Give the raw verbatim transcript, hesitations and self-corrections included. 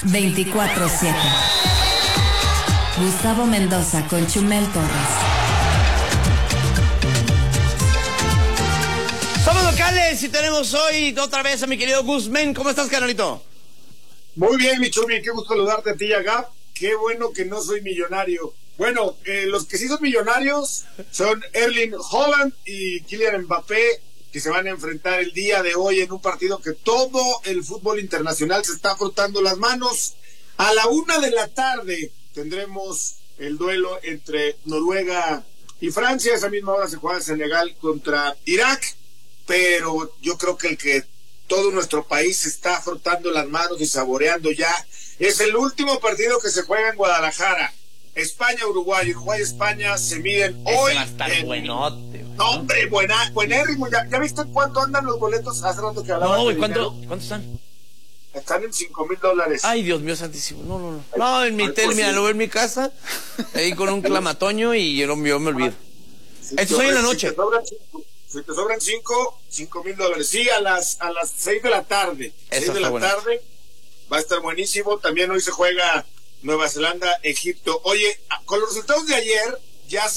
veinticuatro siete. Gustavo Mendoza con Chumel Torres. Somos locales y tenemos hoy otra vez a mi querido Guzmán. ¿Cómo estás, canalito? Muy bien, mi Chumi, qué gusto saludarte a ti y a Gab. Qué bueno que no soy millonario. Bueno, eh, los que sí son millonarios son Erling Haaland y Kylian Mbappé, que se van a enfrentar el día de hoy en un partido que todo el fútbol internacional se está frotando las manos. A la una de la tarde tendremos el duelo entre Noruega y Francia. A esa misma hora se juega Senegal contra Irak, pero yo creo que el que todo nuestro país está frotando las manos y saboreando ya es el último partido que se juega en Guadalajara. España-Uruguay, Uruguay-España se miden Ese hoy. va a estar en... buenote. No, hombre, buena, buenérrimo. ¿Ya, ¿Ya viste cuánto andan los boletos? Hace rato que hablaba. No, güey, ¿cuánto, ¿cuántos están? Están en cinco mil dólares. Ay, Dios mío santísimo. No, no, no. No, en mi Ay, tel, pues mira, sí. lo veo en mi casa, ahí con un clamatoño y yo, yo me olvido. Si Esto soy en la noche. Si te sobran cinco, si te sobran cinco, cinco mil dólares. Sí, a las, a las seis de la tarde. Seis Eso de está la bueno. tarde. Va a estar buenísimo. También hoy se juega Nueva Zelanda, Egipto. Oye, con los resultados de ayer, ya